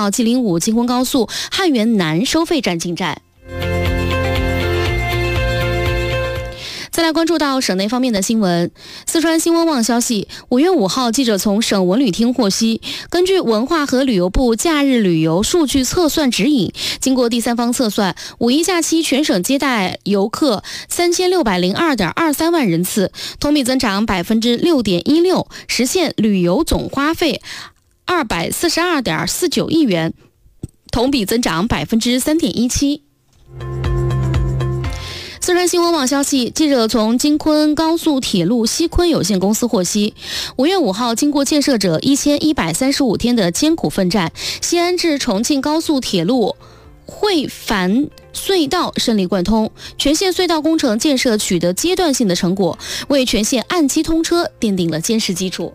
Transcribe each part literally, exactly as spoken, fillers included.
到 G 零五京昆高速汉源南收费站进站。再来关注到省内方面的新闻。四川新闻网消息，五月五号，记者从省文旅厅获悉，根据文化和旅游部假日旅游数据测算指引，经过第三方测算，五一假期全省接待游客三千六百零二点二三万人次，同比增长百分之六点一六，实现旅游总花费二百四十二点四九亿元，同比增长百分之三点一七。四川新闻网消息，记者从京昆高速铁路西昆有限公司获悉，五月五号，经过建设者一千一百三十五天的艰苦奋战，西安至重庆高速铁路惠繁隧道顺利贯通，全线隧道工程建设取得阶段性的成果，为全线按期通车奠定了坚实基础。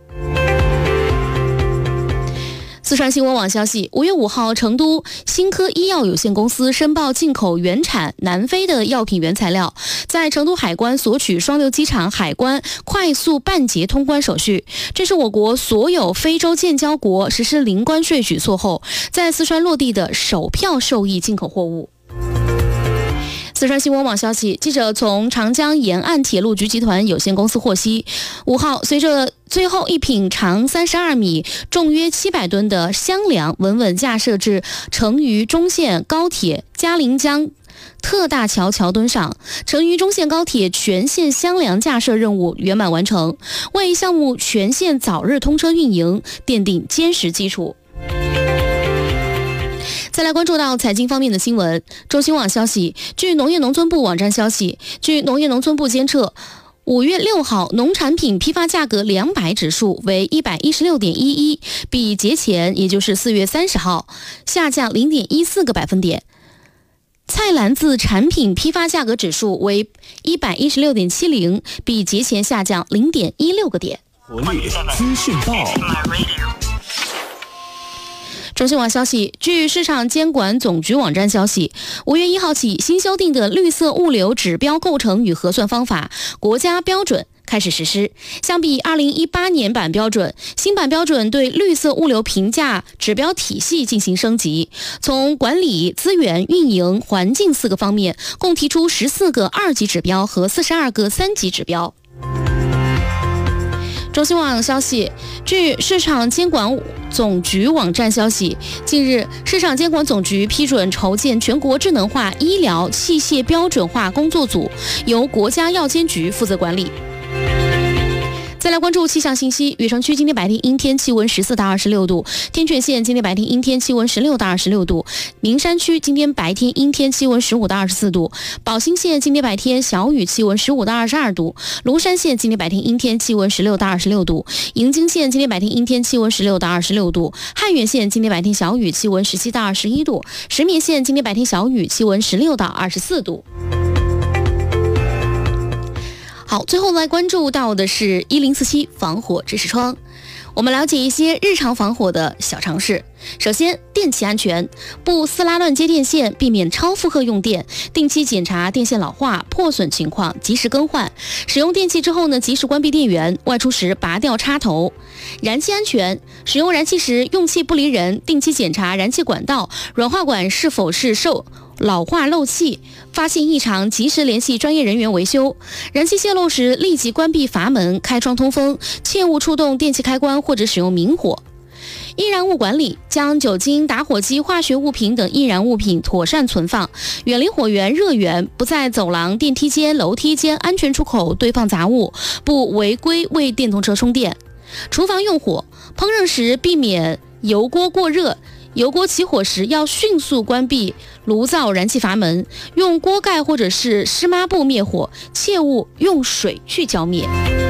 四川新闻网消息，五月五号，成都新科医药有限公司申报进口原产南非的药品原材料，在成都海关索取双流机场海关快速办结通关手续。这是我国所有非洲建交国实施零关税举措后，在四川落地的首票受益进口货物。四川新闻网消息，记者从长江沿岸铁路局集团有限公司获悉，五号，随着最后一品长三十二米、重约七百吨的箱梁稳稳架设至成渝中线高铁嘉陵江特大桥桥墩上，成渝中线高铁全线箱梁架设任务圆满完成，为项目全线早日通车运营奠定坚实基础。再来关注到财经方面的新闻。中新网消息，据农业农村部网站消息，据农业农村部监测，五月六号农产品批发价格两百指数为一百一十六点一一，比节前也就是四月三十号下降零点一四个百分点。菜篮子产品批发价格指数为一百一十六点七零，比节前下降零点一六个点。 活力资讯报。 中新网消息，据市场监管总局网站消息，五月一号起，新修订的绿色物流指标构成与核算方法国家标准开始实施。相比二零一八年版标准，新版标准对绿色物流评价指标体系进行升级，从管理、资源、运营、环境四个方面，共提出十四个二级指标和四十二个三级指标。中新网消息，据市场监管总局网站消息，近日，市场监管总局批准筹建全国智能化医疗器械标准化工作组，由国家药监局负责管理。再来关注气象信息，雨城区今天白天阴天，气温十四到二十六度；天全县今天白天阴天，气温十六到二十六度；名山区今天白天阴天，气温十五到二十四度；宝兴县今天白天小雨，气温十五到二十二度；庐山县今天白天阴天，气温十六到二十六度；营京县今天白天阴天，气温十六到二十六度；汉源县今天白天小雨，气温十七到二十一度；石棉县今天白天小雨，气温十六到二十四度。好，最后来关注到的是一零四七防火知识窗。我们了解一些日常防火的小常识。首先，电气安全，不撕拉乱接电线，避免超负荷用电，定期检查电线老化、破损情况，及时更换。使用电器之后呢，及时关闭电源，外出时拔掉插头。燃气安全，使用燃气时用气不离人，定期检查燃气管道、软化管是否是受老化漏气，发现异常及时联系专业人员维修。燃气泄漏时立即关闭阀门，开窗通风，切勿触动电气开关或者使用明火。易燃物管理，将酒精、打火机、化学物品等易燃物品妥善存放，远离火源、热源，不在走廊、电梯间、楼梯间安全出口堆放杂物，不违规为电动车充电。厨房用火，烹饪时避免油锅过热，油锅起火时要迅速关闭炉灶燃气阀门，用锅盖或者是湿抹布灭火，切勿用水去浇灭。